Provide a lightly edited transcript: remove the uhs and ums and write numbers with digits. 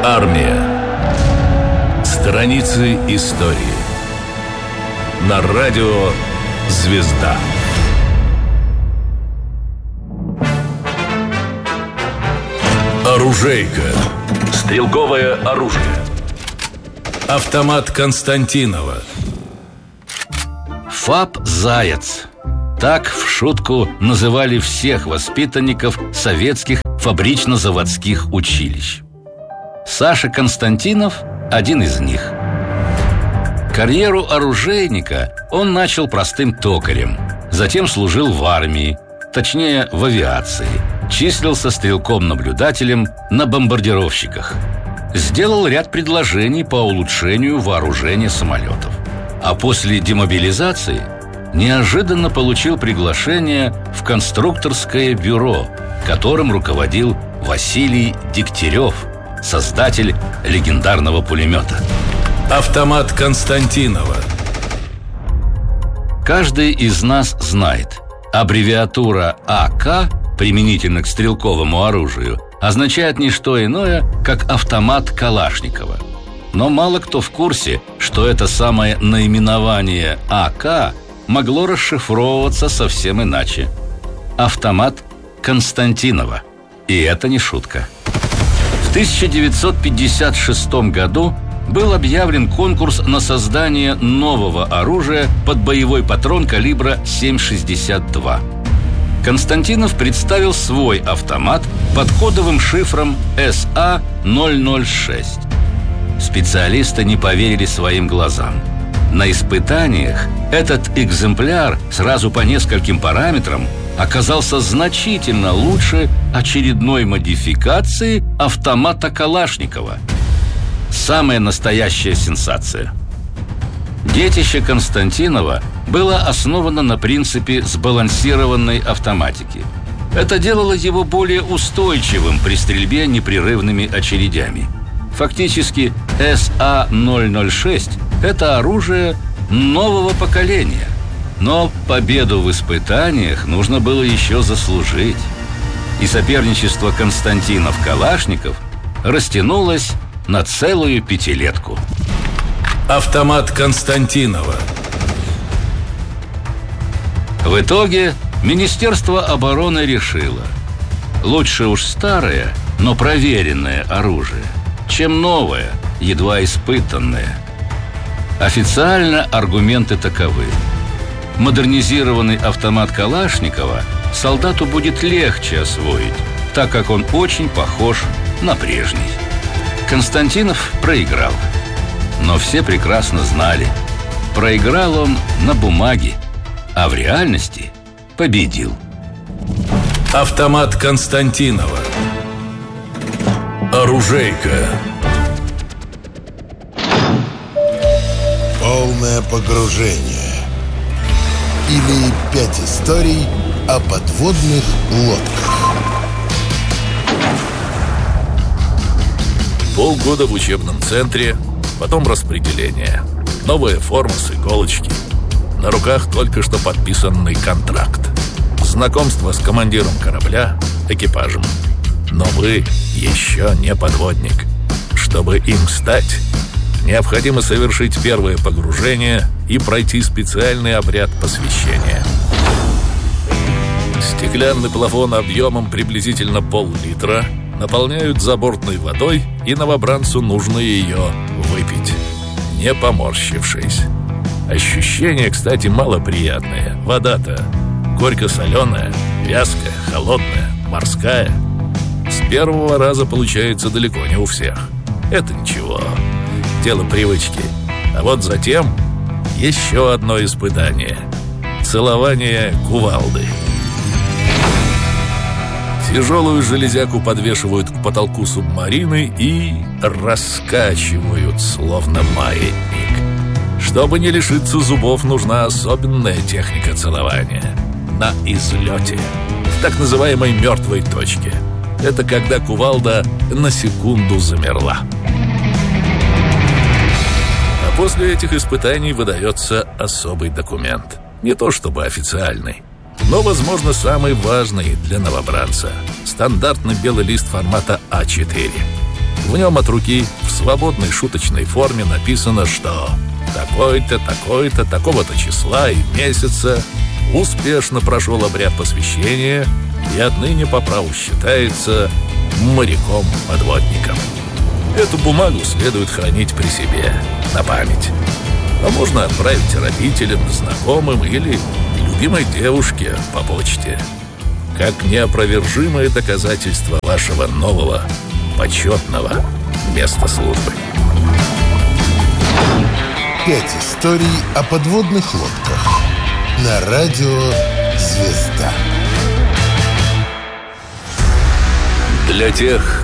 Армия. Страницы истории. На радио «Звезда». Оружейка. Стрелковое оружие. Автомат Константинова. ФАП «Заяц». Так в шутку называли всех воспитанников советских фабрично-заводских училищ. Саша Константинов – один из них. Карьеру оружейника он начал простым токарем. Затем служил в армии, точнее в авиации. Числился стрелком-наблюдателем на бомбардировщиках. Сделал ряд предложений по улучшению вооружения самолетов. А после демобилизации неожиданно получил приглашение в конструкторское бюро, которым руководил Василий Дегтярев, создатель легендарного пулемета. Автомат Константинова. Каждый из нас знает, аббревиатура АК, применительно к стрелковому оружию, означает не что иное, как автомат Калашникова. Но мало кто в курсе, что это самое наименование АК могло расшифровываться совсем иначе. Автомат Константинова. И это не шутка. В 1956 году был объявлен конкурс на создание нового оружия под боевой патрон калибра 7,62. Константинов представил свой автомат под кодовым шифром СА-006. Специалисты не поверили своим глазам. На испытаниях этот экземпляр сразу по нескольким параметрам оказался значительно лучше очередной модификации автомата Калашникова. Самая настоящая сенсация. Детище Константинова было основано на принципе сбалансированной автоматики. Это делало его более устойчивым при стрельбе непрерывными очередями. Фактически СА-006 – это оружие нового поколения. Но победу в испытаниях нужно было еще заслужить. И соперничество Константинов-Калашников растянулось на целую пятилетку. Автомат Константинова. В итоге Министерство обороны решило: лучше уж старое, но проверенное оружие, чем новое, едва испытанное. Официально аргументы таковы: модернизированный автомат Калашникова солдату будет легче освоить, так как он очень похож на прежний. Константинов проиграл. Но все прекрасно знали, проиграл он на бумаге, а в реальности победил. Автомат Константинова. Оружейка. Полное погружение. Или 5 историй о подводных лодках. Полгода в учебном центре, потом распределение. Новая форма с иголочки. На руках только что подписанный контракт. Знакомство с командиром корабля, экипажем. Но вы еще не подводник. Чтобы им стать, необходимо совершить первое погружение и пройти специальный обряд посвящения. Стеклянный плафон объемом приблизительно пол-литра наполняют забортной водой, и новобранцу нужно ее выпить, не поморщившись. Ощущения, кстати, малоприятные. Вода-то горько-соленая, вязкая, холодная, морская. С первого раза получается далеко не у всех. Это ничего, дело привычки. А вот затем еще одно испытание — целование кувалды. Тяжелую железяку подвешивают к потолку субмарины и раскачивают, словно маятник. Чтобы не лишиться зубов, нужна особенная техника целования. На излете, в так называемой мертвой точке. Это когда кувалда на секунду замерла. А после этих испытаний выдается особый документ. Не то чтобы официальный, но, возможно, самый важный для новобранца. Стандартный белый лист формата А4. В нем от руки в свободной шуточной форме написано, что такой-то, такой-то, такого-то числа и месяца успешно прошел обряд посвящения и отныне по праву считается моряком-подводником. Эту бумагу следует хранить при себе, на память. А можно отправить родителям, знакомым или любимой девушке по почте, как неопровержимое доказательство вашего нового почетного места службы. 5 историй о подводных лодках на радио «Звезда». Для тех,